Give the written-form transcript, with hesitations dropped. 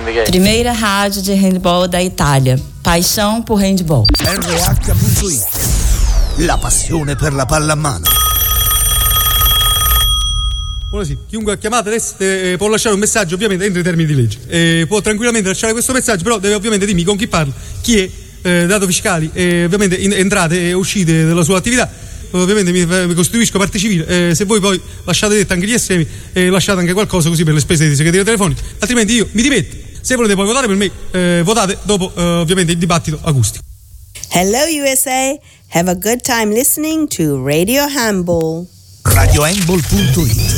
Primeira rádio de handball da Italia. Paixão por handball. RH.it. La passione per la palla a mano. Buonasera, chiunque ha chiamato adesso può lasciare un messaggio ovviamente entro i termini di legge. Può tranquillamente lasciare questo messaggio, però deve ovviamente dirmi con chi parla, chi è, dato fiscali, ovviamente entrate e uscite della sua attività. Ovviamente mi costituisco parte civile, se voi poi lasciate detto anche gli estremi, lasciate anche qualcosa così per le spese di segreteria telefonica, altrimenti io mi dimetto. Se volete poi votare per me, votate dopo ovviamente il dibattito acustico. Hello USA, have a good time listening to Radio Handball. RadioHandball.it.